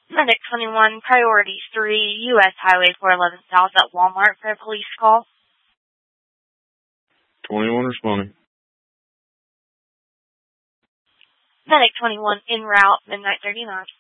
Medic 21, Priority 3, U.S. Highway 411 South at Walmart for a police call. 21 responding. Medic 21, en route, midnight 39.